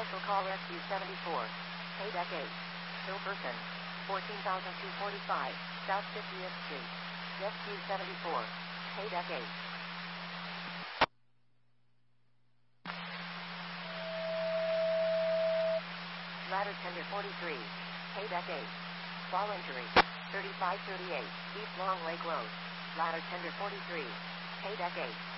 Special call SU-74. Pay deck 8. Hill person. 14,245, South 50th Street. SU-74. Pay deck 8. Ladder tender 43. Pay deck 8. Fall injury. 3538, East Long Lake Road. Ladder tender 43. Pay deck 8.